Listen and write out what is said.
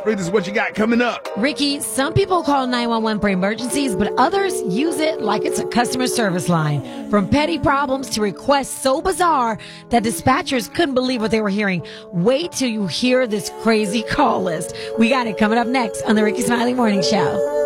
This is what you got coming up. Ricky, some people call 911 for emergencies, but others use it like it's a customer service line. From petty problems to requests so bizarre that dispatchers couldn't believe what they were hearing. Wait till you hear this crazy call list. We got it coming up next on the Ricky Smiley Morning Show.